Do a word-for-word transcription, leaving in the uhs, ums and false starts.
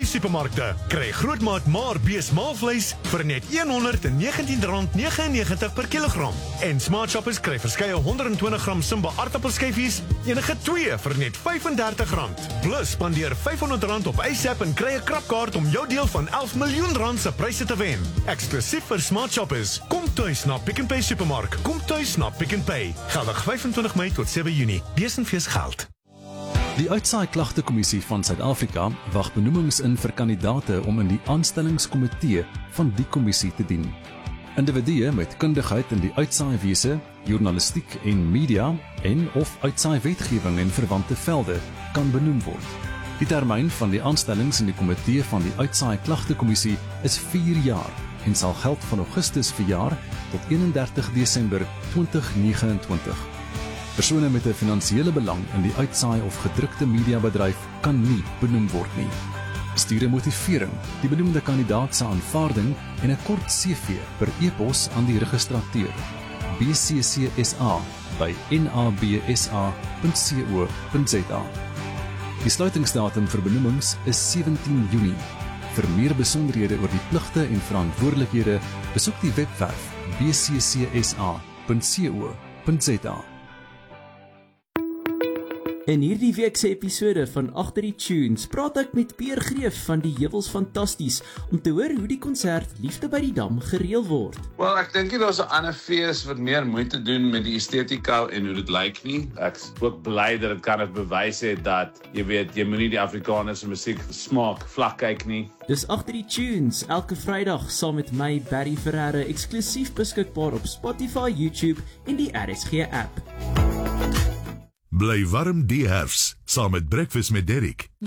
supermarkte. Kry grootmaat maar bees maalvleis vir net honderd negentien rand negenennegentig per kilogram. En Smart Shoppers kry verskeie honderd en twintig gram Simba aardappelskyfies, enige twee vir net vyf en dertig rand. Plus spandeer vyfhonderd rand op ASAP en kry 'n krapkaart om jou deel van elf miljoen rand se pryse te wen. Eksklusief vir Smart Shoppers. Kom tuis na Pick n Pay Supermark. Kom tuis na Pick n Pay. Geldig vyfentwintig Mei tot sewe Junie. Bees en fees geld. Die Uitsaai Klagtekommissie van Suid-Afrika wag benoemings in vir kandidaate om in die aanstellingskomitee van die kommissie te dien. Individue met kundigheid in die uitsaaiwese, journalistiek en media en of uitsaai wetgewing en verwante velde kan benoem word. Die termyn van die aanstellings in die komitee van die Uitsaai Klagtekommissie is vier jaar en sal geld van Augustus verjaar tot eenendertig Desember twintig vyf nege. Persone met 'n finansiële belang in die uitsaai of gedrukte mediabedryf kan nie benoem word nie. Stuur 'n motivering, die benoemde kandidaat se aanvaarding en 'n kort C V per e-pos aan die registrateur b c c s a by n a b s a punt co punt z a. Die sluitingsdatum vir benoemings is sewentien Junie. Vir meer besonderhede oor die pligte en verantwoordelikhede, besoek die webwerf b c c s a punt co punt z a. In hierdie week se episode van Agter die Tunes praat ek met Pierre Greef van die Heuwels Fantasties om te hoor hoe die konsert Liefde by die Dam gereël word. Wel, ek dink nie daar's 'n ander fees wat meer moeite doen met die estetika en hoe dit lyk nie. Ek's ook bly dat dit kan het bewys het dat jy weet, jy moenie die Afrikaanse musiek smaak vlak kyk nie. Dis Agter die Tunes elke Vrydag saam met my Barry Ferreira, eksklusief beskikbaar op Spotify, YouTube en die R S G app. Bly warm die herfs saam met Breakfast met Derrick.